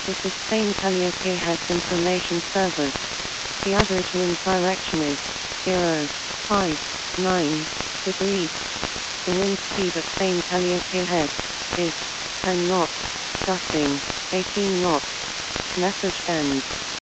This is Spain Calliope Heads Information Service. The average wind direction is 059 degrees. The wind speed at Spain Calliope Head is 10 knots, gusting 18 knots. Message ends.